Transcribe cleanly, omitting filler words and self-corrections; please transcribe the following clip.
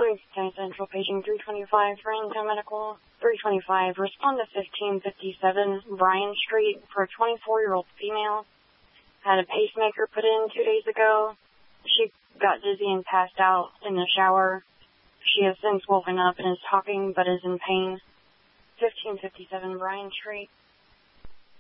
County Central, paging 325, Farrington Medical. 325, respond to 1557 Bryan Street for a 24-year-old female. Had a pacemaker put in 2 days ago. She got dizzy and passed out in the shower. She has since woken up and is talking but is in pain. 1557 Bryan Street.